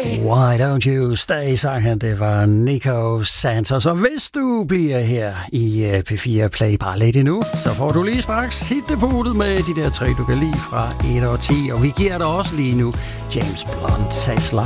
Why don't you stay, sang han. Det var Nico Santos. Og hvis du bliver her i P4 Play bare lidt endnu, så får du lige straks hitdepotet med de der 3, du kan lide fra 1 og 10. Og vi giver dig også lige nu James Blunt, Tastes Like